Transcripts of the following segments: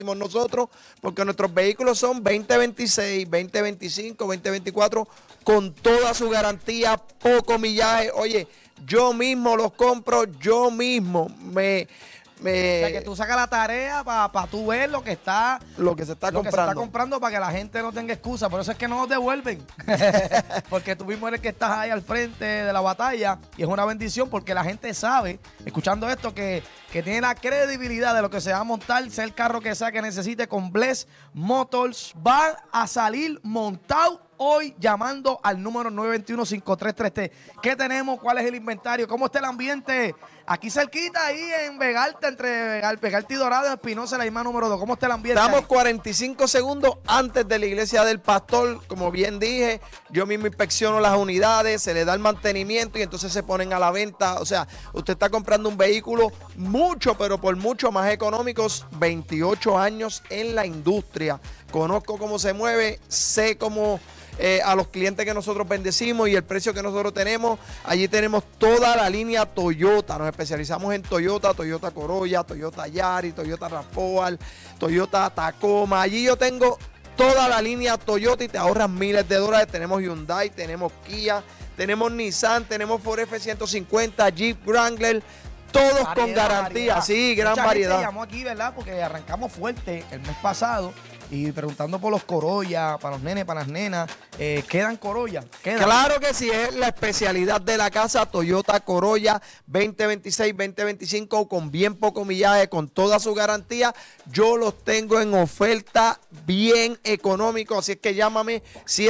nosotros, porque nuestros vehículos son 2026, 2025, 2024, con toda su garantía, poco millaje. Oye, yo mismo los compro, yo mismo O sea, que tú sacas la tarea para tú ver lo que se está comprando para que la gente no tenga excusa. Por eso es que no nos devuelven. Porque tú mismo eres el que estás ahí al frente de la batalla y es una bendición porque la gente sabe, escuchando esto, que tiene la credibilidad de lo que se va a montar, sea el carro que sea que necesite con Bless Motors. Van a salir montados hoy llamando al número 921-5333. ¿Qué tenemos? ¿Cuál es el inventario? ¿Cómo está el ambiente? Aquí cerquita, ahí en Vegalta, entre Vegalta y Dorado, en Espinosa, la misma número 2. ¿Cómo está el ambiente? Estamos 45 segundos antes de la iglesia del pastor. Como bien dije, yo mismo inspecciono las unidades, se le da el mantenimiento y entonces se ponen a la venta. O sea, usted está comprando un vehículo mucho, pero por mucho más económicos. 28 años en la industria. Conozco cómo se mueve, sé cómo... a los clientes que nosotros bendecimos y el precio que nosotros tenemos. Allí tenemos toda la línea Toyota. Nos especializamos en Toyota, Toyota Corolla, Toyota Yaris, Toyota RAV4, Toyota Tacoma. Allí yo tengo toda la línea Toyota y te ahorras miles de dólares. Tenemos Hyundai, tenemos Kia, tenemos Nissan, tenemos Ford F-150, Jeep Wrangler. Todos con garantía, sí, gran variedad. Mucha gente llamó aquí, ¿verdad? Porque arrancamos fuerte el mes pasado y preguntando por los Corolla, para los nenes, para las nenas. ¿Quedan Corolla? Claro que sí, es la especialidad de la casa. Toyota Corolla 2026, 2025 con bien poco millaje, con toda su garantía. Yo los tengo en oferta bien económico, así es que llámame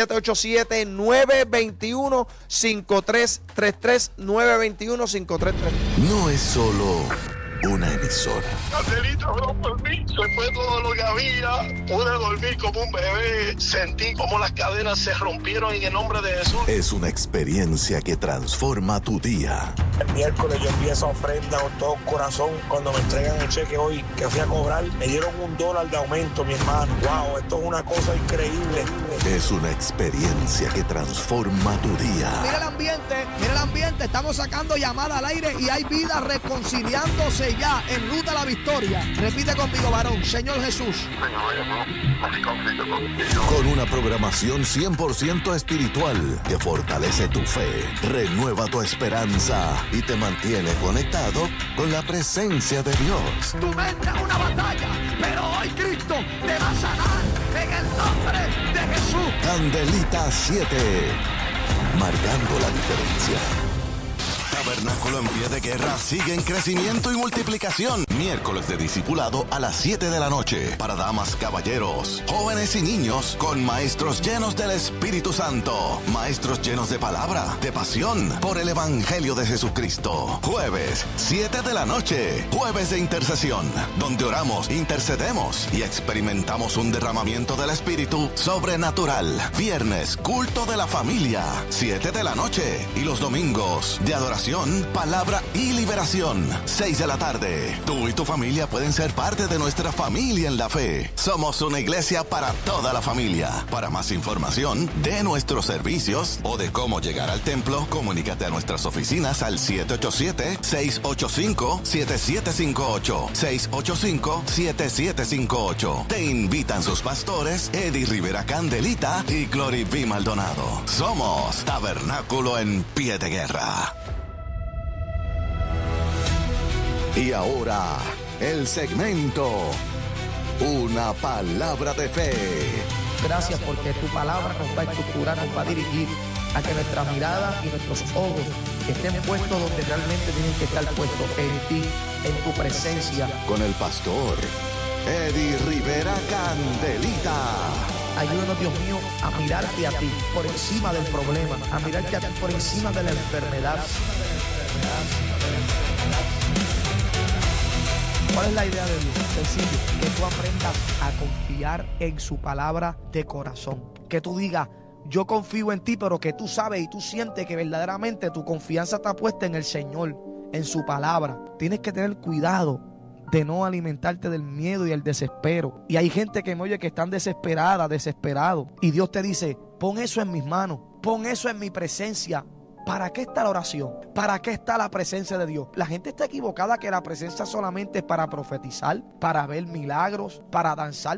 787-921-5333, 921-5333. No es solo una emisora. Candelita, oró por mí. Se fue todo lo que había. Pude dormir como un bebé. Sentí como las cadenas se rompieron en el nombre de Jesús. Es una experiencia que transforma tu día. El miércoles yo envié esa ofrenda con todo corazón. Cuando me entregan el cheque hoy que fui a cobrar, me dieron $1 de aumento, mi hermano. Wow, esto es una cosa increíble. Es una experiencia que transforma tu día. Mira el ambiente. Estamos sacando llamada al aire y hay vida reconciliándose ya en ruta a la victoria. Repite conmigo, varón. Señor Jesús. Con una programación 100% espiritual que fortalece tu fe, renueva tu esperanza y te mantiene conectado con la presencia de Dios. Tu mente es una batalla, pero hoy Cristo te va a sanar en el nombre de Jesús. Candelita 7, marcando la diferencia. Tabernáculo en Pie de Guerra sigue en crecimiento y multiplicación. Miércoles de discipulado a las 7 de la noche. Para damas, caballeros, jóvenes y niños, con maestros llenos del Espíritu Santo. Maestros llenos de palabra, de pasión por el Evangelio de Jesucristo. Jueves, 7 de la noche. Jueves de intercesión, donde oramos, intercedemos y experimentamos un derramamiento del Espíritu sobrenatural. Viernes, culto de la familia, 7 de la noche. Y los domingos, de adoración, palabra y liberación, 6 de la tarde. Tú y tu familia pueden ser parte de nuestra familia en la fe. Somos una iglesia para toda la familia. Para más información de nuestros servicios o de cómo llegar al templo, comunícate a nuestras oficinas al 787-685-7758. 685-7758. Te invitan sus pastores Eddie Rivera Candelita y Glory B. Maldonado. Somos Tabernáculo en Pie de Guerra. Y ahora, el segmento Una Palabra de Fe. Gracias porque tu palabra nos va a estructurar, nos va a dirigir a que nuestra mirada y nuestros ojos estén puestos donde realmente tienen que estar puestos, en ti, en tu presencia. Con el pastor Eddie Rivera Candelita. Ayúdanos, Dios mío, a mirarte a ti por encima del problema, a mirarte a ti por encima de la enfermedad. ¿Cuál es la idea de Dios? Sencillo, que tú aprendas a confiar en su palabra de corazón. Que tú digas, yo confío en ti, pero que tú sabes y tú sientes que verdaderamente tu confianza está puesta en el Señor, en su palabra. Tienes que tener cuidado de no alimentarte del miedo y el desespero. Y hay gente que me oye que están desesperados. Y Dios te dice, pon eso en mis manos, pon eso en mi presencia. ¿Para qué está la oración? ¿Para qué está la presencia de Dios? La gente está equivocada que la presencia solamente es para profetizar, para ver milagros, para danzar